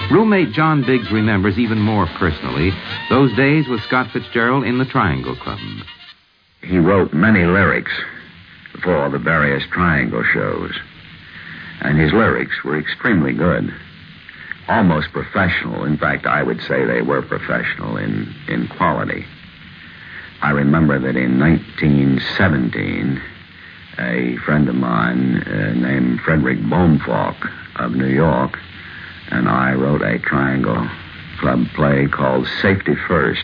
Roommate John Biggs remembers even more personally those days with Scott Fitzgerald in the Triangle Club. He wrote many lyrics for the various Triangle shows, and his lyrics were extremely good, almost professional. In fact, I would say they were professional in quality. I remember that in 1917, a friend of mine named Frederick Bohnfalk of New York and I wrote a Triangle Club play called Safety First.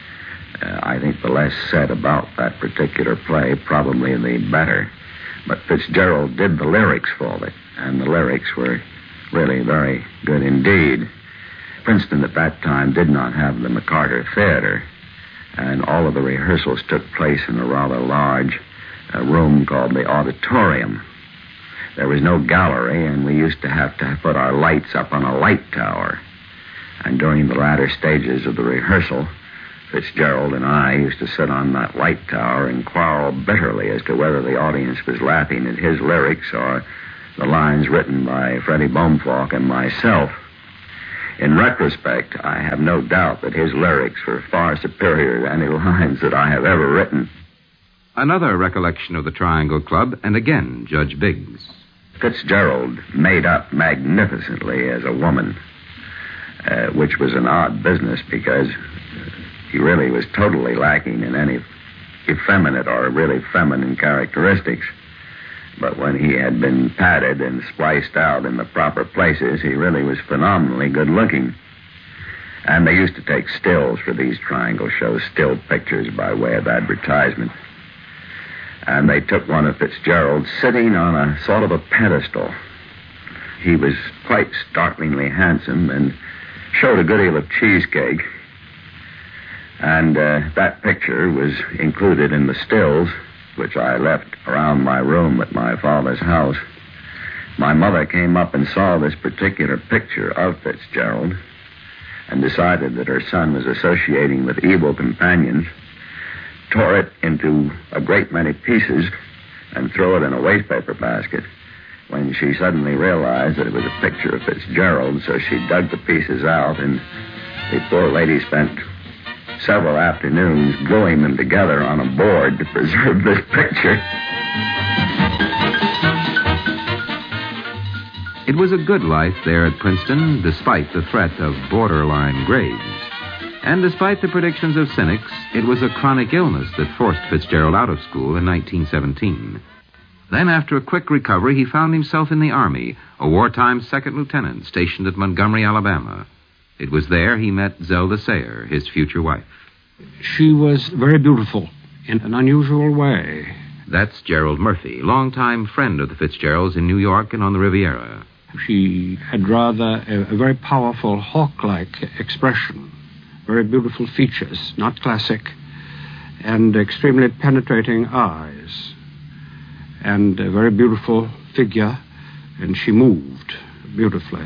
I think the less said about that particular play, probably the better. But Fitzgerald did the lyrics for it, and the lyrics were really very good indeed. Princeton at that time did not have the McCarter Theater, and all of the rehearsals took place in a rather large room called the auditorium. There was no gallery, and we used to have put our lights up on a light tower. And during the latter stages of the rehearsal, Fitzgerald and I used to sit on that light tower and quarrel bitterly as to whether the audience was laughing at his lyrics or the lines written by Freddie Bohnfalk and myself. In retrospect, I have no doubt that his lyrics were far superior to any lines that I have ever written. Another recollection of the Triangle Club, and again, Judge Biggs. Fitzgerald made up magnificently as a woman, which was an odd business because he really was totally lacking in any effeminate or really feminine characteristics. But when he had been padded and spliced out in the proper places, he really was phenomenally good looking. And they used to take stills for these Triangle shows, still pictures by way of advertisement. And they took one of Fitzgerald sitting on a sort of a pedestal. He was quite startlingly handsome and showed a good deal of cheesecake. And that picture was included in the stills, which I left around my room at my father's house. My mother came up and saw this particular picture of Fitzgerald and decided that her son was associating with evil companions, tore it into a great many pieces, and threw it in a wastepaper basket. When she suddenly realized that it was a picture of Fitzgerald, so she dug the pieces out, and the poor lady spent several afternoons gluing them together on a board to preserve this picture. It was a good life there at Princeton, despite the threat of borderline graves. And despite the predictions of cynics, it was a chronic illness that forced Fitzgerald out of school in 1917. Then, after a quick recovery, he found himself in the Army, a wartime second lieutenant stationed at Montgomery, Alabama. It was there he met Zelda Sayer, his future wife. She was very beautiful in an unusual way. That's Gerald Murphy, longtime friend of the Fitzgeralds in New York and on the Riviera. She had rather a very powerful hawk-like expression, very beautiful features, not classic, and extremely penetrating eyes, and a very beautiful figure, and she moved beautifully.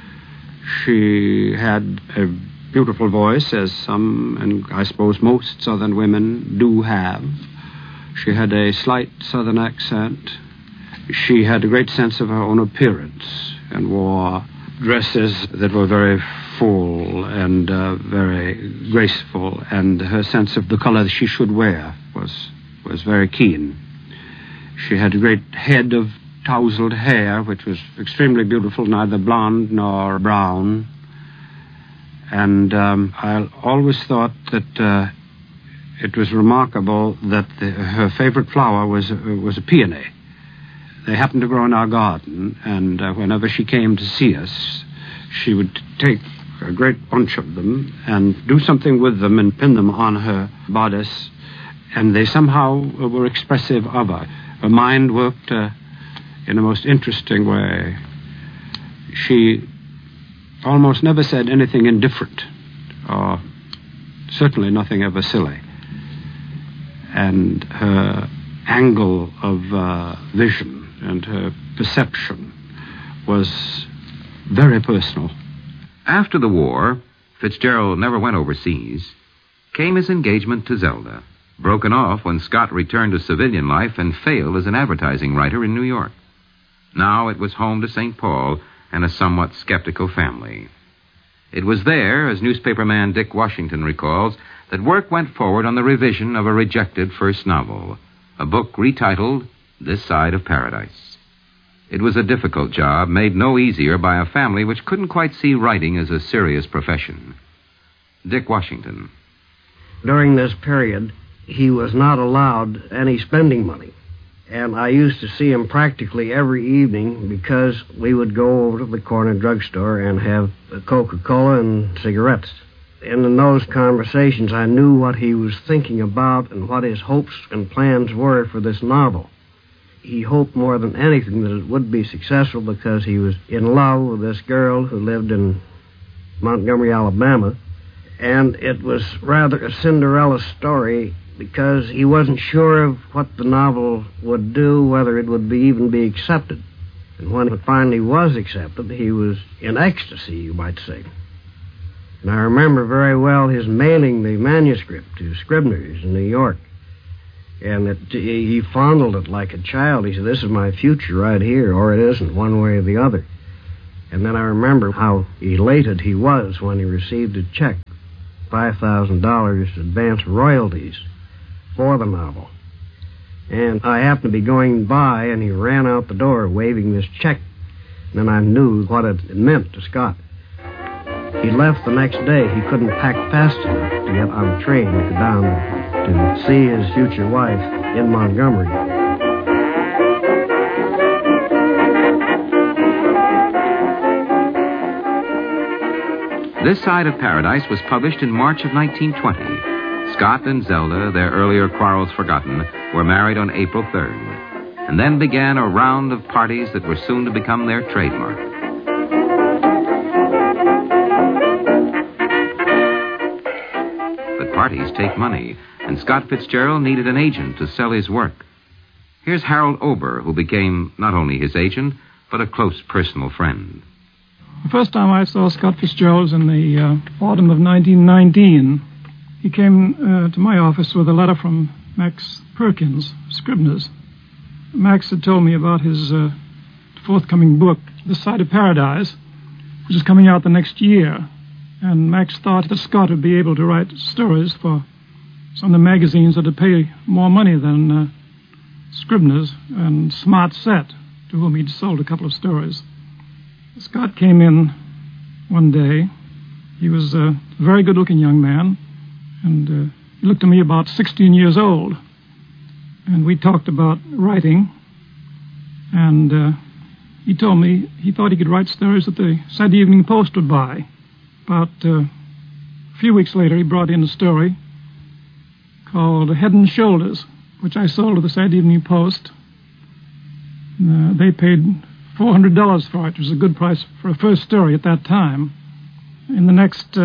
She had a beautiful voice, as some, and I suppose most Southern women do have. She had a slight Southern accent. She had a great sense of her own appearance and wore dresses that were very full and very graceful, and her sense of the color that she should wear was very keen. She had a great head of tousled hair, which was extremely beautiful, neither blonde nor brown. And I always thought that it was remarkable that her favorite flower was a peony. They happened to grow in our garden, and whenever she came to see us, she would take a great bunch of them and do something with them and pin them on her bodice, and they somehow were expressive of her. Her mind worked in a most interesting way. She almost never said anything indifferent, or certainly nothing ever silly. And her angle of vision and her perception was very personal. After the war, Fitzgerald never went overseas, came his engagement to Zelda, broken off when Scott returned to civilian life and failed as an advertising writer in New York. Now it was home to St. Paul and a somewhat skeptical family. It was there, as newspaperman Dick Washington recalls, that work went forward on the revision of a rejected first novel, a book retitled This Side of Paradise. It was a difficult job, made no easier by a family which couldn't quite see writing as a serious profession. Dick Washington. During this period, he was not allowed any spending money. And I used to see him practically every evening because we would go over to the corner drugstore and have a Coca-Cola and cigarettes. And in those conversations, I knew what he was thinking about and what his hopes and plans were for this novel. He hoped more than anything that it would be successful because he was in love with this girl who lived in Montgomery, Alabama. And it was rather a Cinderella story because he wasn't sure of what the novel would do, whether it would even be accepted. And when it finally was accepted, he was in ecstasy, you might say. And I remember very well his mailing the manuscript to Scribner's in New York. And he fondled it like a child. He said, "This is my future right here," or it isn't, one way or the other. And then I remember how elated he was when he received a check, $5,000 advance royalties for the novel. And I happened to be going by, and he ran out the door waving this check. And then I knew what it meant to Scott. He left the next day. He couldn't pack fast enough to get on a train to go down to see his future wife in Montgomery. This Side of Paradise was published in March of 1920. Scott and Zelda, their earlier quarrels forgotten, were married on April 3rd. And then began a round of parties that were soon to become their trademark. But parties take money, and Scott Fitzgerald needed an agent to sell his work. Here's Harold Ober, who became not only his agent, but a close personal friend. The first time I saw Scott Fitzgerald was in the autumn of 1919. He came to my office with a letter from Max Perkins, Scribner's. Max had told me about his forthcoming book, This Side of Paradise, which is coming out the next year. And Max thought that Scott would be able to write stories for some of the magazines that would pay more money than Scribner's and Smart Set, to whom he'd sold a couple of stories. Scott came in one day. He was a very good-looking young man, and he looked to me about 16 years old. And we talked about writing, and he told me he thought he could write stories that the Saturday Evening Post would buy. About a few weeks later, he brought in a story called Head and Shoulders, which I sold to the Saturday Evening Post. They paid $400 for it, which was a good price for a first story at that time. In the next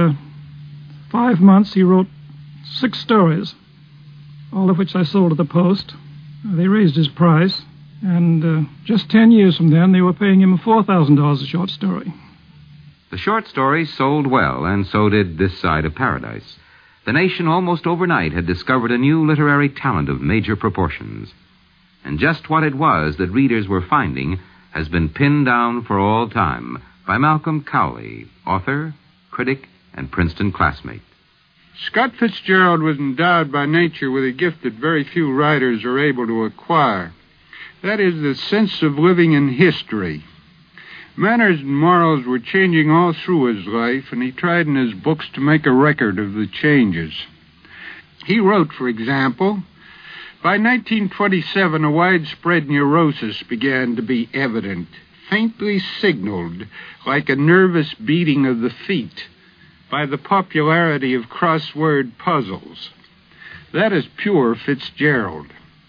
5 months, he wrote 6 stories, all of which I sold to the Post. They raised his price, and just 10 years from then, they were paying him $4,000 a short story. The short stories sold well, and so did This Side of Paradise. The nation almost overnight had discovered a new literary talent of major proportions. And just what it was that readers were finding has been pinned down for all time by Malcolm Cowley, author, critic, and Princeton classmate. Scott Fitzgerald was endowed by nature with a gift that very few writers are able to acquire. That is the sense of living in history. Manners and morals were changing all through his life, and he tried in his books to make a record of the changes. He wrote, for example, by 1927, a widespread neurosis began to be evident, faintly signaled like a nervous beating of the feet by the popularity of crossword puzzles. That is pure Fitzgerald.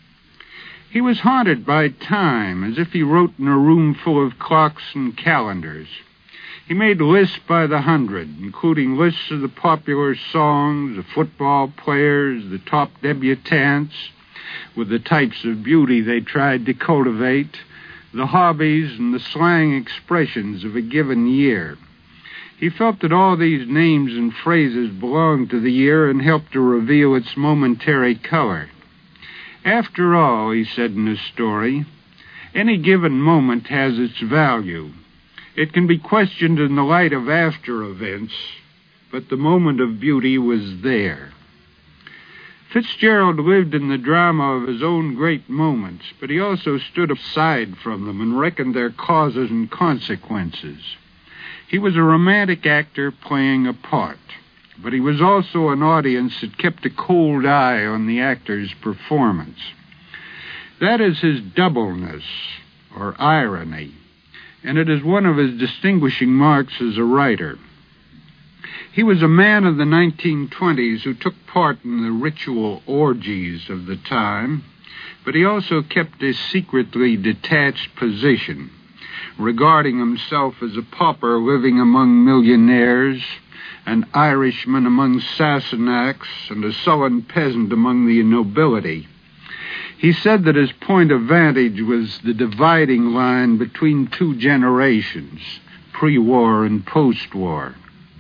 He was haunted by time, as if he wrote in a room full of clocks and calendars. He made lists by the hundred, including lists of the popular songs, the football players, the top debutantes, with the types of beauty they tried to cultivate, the hobbies and the slang expressions of a given year. He felt that all these names and phrases belonged to the year and helped to reveal its momentary color. After all, he said in his story, any given moment has its value. It can be questioned in the light of after events, but the moment of beauty was there. Fitzgerald lived in the drama of his own great moments, but he also stood aside from them and reckoned their causes and consequences. He was a romantic actor playing a part, but he was also an audience that kept a cold eye on the actor's performance. That is his doubleness, or irony, and it is one of his distinguishing marks as a writer. He was a man of the 1920s who took part in the ritual orgies of the time, but he also kept a secretly detached position, regarding himself as a pauper living among millionaires, an Irishman among Sassenachs, and a sullen peasant among the nobility. He said that his point of vantage was the dividing line between two generations, pre-war and post-war.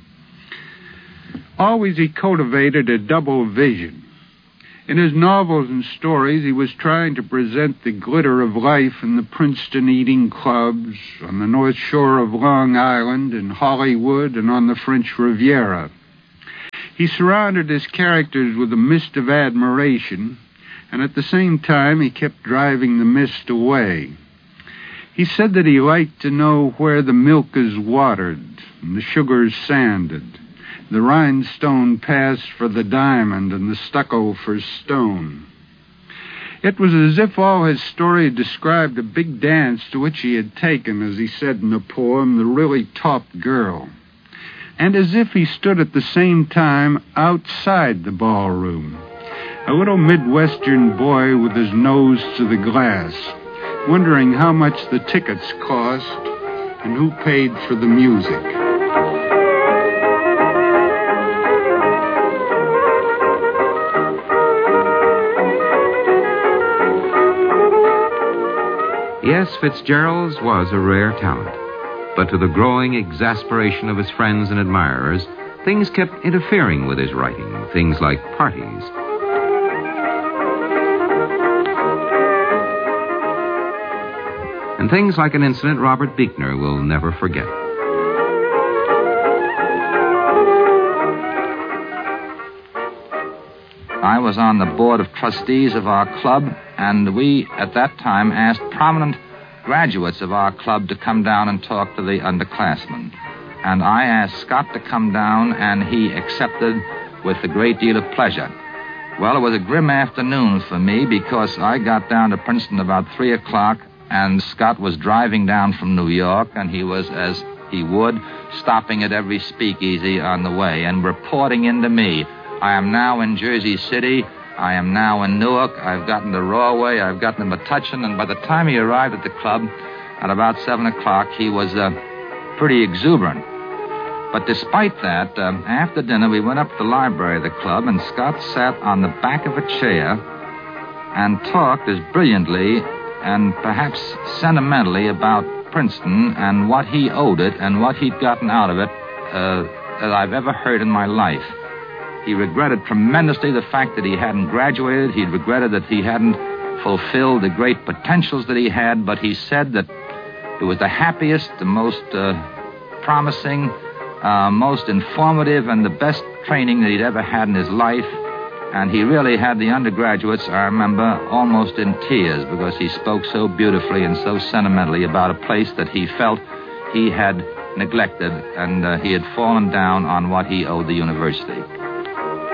Always he cultivated a double vision. In his novels and stories, he was trying to present the glitter of life in the Princeton eating clubs, on the North Shore of Long Island, in Hollywood, and on the French Riviera. He surrounded his characters with a mist of admiration, and at the same time he kept driving the mist away. He said that he liked to know where the milk is watered and the sugar sanded, the rhinestone passed for the diamond and the stucco for stone. It was as if all his story described a big dance to which he had taken, as he said in the poem, the really top girl, and as if he stood at the same time outside the ballroom, a little Midwestern boy with his nose to the glass, wondering how much the tickets cost and who paid for the music. Yes, Fitzgerald's was a rare talent, but to the growing exasperation of his friends and admirers, things kept interfering with his writing, things like parties. And things like an incident Robert Buechner will never forget. I was on the board of trustees of our club, and we, at that time, asked prominent graduates of our club to come down and talk to the underclassmen. And I asked Scott to come down, and he accepted with a great deal of pleasure. Well, it was a grim afternoon for me because I got down to Princeton about 3 o'clock, and Scott was driving down from New York, and he was, as he would, stopping at every speakeasy on the way and reporting into me. I am now in Jersey City. I am now in Newark. I've gotten to Rahway. I've gotten to Metuchen. And by the time he arrived at the club at about 7 o'clock, he was pretty exuberant. But despite that, after dinner, we went up to the library of the club, and Scott sat on the back of a chair and talked as brilliantly and perhaps sentimentally about Princeton and what he owed it and what he'd gotten out of it as I've ever heard in my life. He regretted tremendously the fact that he hadn't graduated. He regretted that he hadn't fulfilled the great potentials that he had, but he said that it was the happiest, the most promising, most informative, and the best training that he'd ever had in his life. And he really had the undergraduates, I remember, almost in tears because he spoke so beautifully and so sentimentally about a place that he felt he had neglected, and he had fallen down on what he owed the university.